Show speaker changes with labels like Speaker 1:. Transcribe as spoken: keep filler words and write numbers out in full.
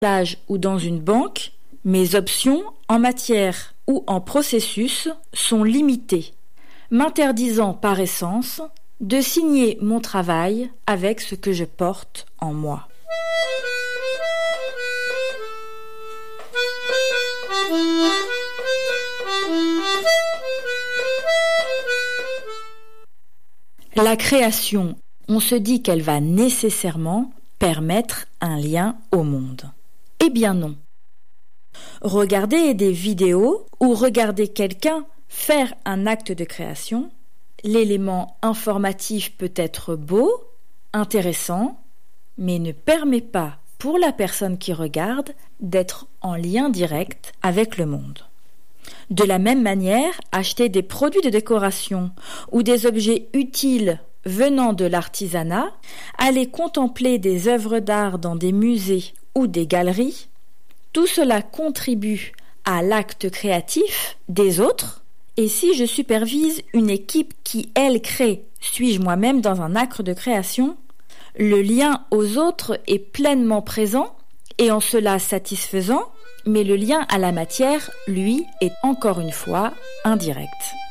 Speaker 1: plage ou dans une banque, mes options en matière ou en processus sont limitées, m'interdisant par essence de signer mon travail avec ce que je porte en moi. La création, on se dit qu'elle va nécessairement permettre un lien au monde. Eh bien non. Regarder des vidéos ou regarder quelqu'un faire un acte de création, l'élément informatif peut être beau, intéressant, mais ne permet pas pour la personne qui regarde d'être en lien direct avec le monde. De la même manière, acheter des produits de décoration ou des objets utiles venant de l'artisanat, aller contempler des œuvres d'art dans des musées ou des galeries, tout cela contribue à l'acte créatif des autres. Et si je supervise une équipe qui, elle, crée, suis-je moi-même dans un acte de création? Le lien aux autres est pleinement présent et en cela satisfaisant, mais le lien à la matière, lui, est encore une fois indirect.